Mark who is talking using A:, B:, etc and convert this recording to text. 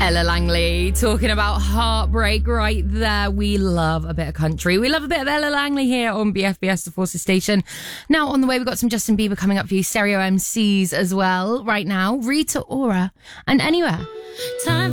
A: Ella Langley talking about heartbreak right there. We love a bit of country. We love a bit of Ella Langley here on BFBS, the Forces Station. Now, on the way, we've got some Justin Bieber coming up for you, Stereo MCs as well right now. Rita Ora and Anywhere. Time